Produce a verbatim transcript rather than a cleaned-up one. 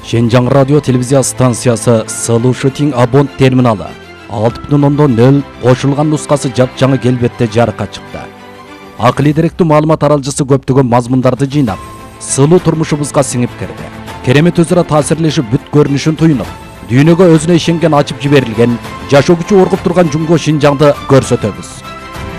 Шенжаң радио телевизия станциясы Сылуу Шытиң абонт терминалы алты бүтүн ондон нөл кошулган нускасы жапжаңы келбетте жарыкка чыкты. Акылий деректүү маалымат аралжысы көптөгөн мазмундарды жыйнап, сылуу турмушубузга сиңип кирди. Керемет өзара таасирлешип бүт көрүнүшүн туюнуп, дүйнөгө өзүнө ишенген ачып жиберилген, жашоо күчү оргуп турган Жумго Шинжаңды көрсөтөбүз.